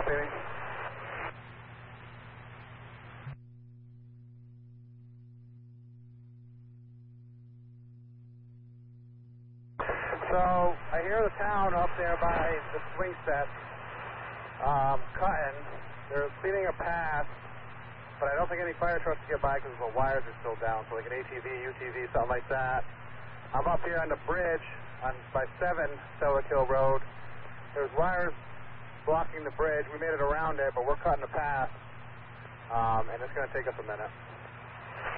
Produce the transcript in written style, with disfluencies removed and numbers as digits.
Copy. So I hear the town up there by the swing set cutting. They're cleaning a path, but I don't think any fire trucks can get by because the wires are still down. So like an ATV, UTV, something like that. I'm up here on the bridge by 7 Stellar Kill Road. There's wires blocking the bridge. We made it around it, but we're cutting the path, and it's going to take us a minute.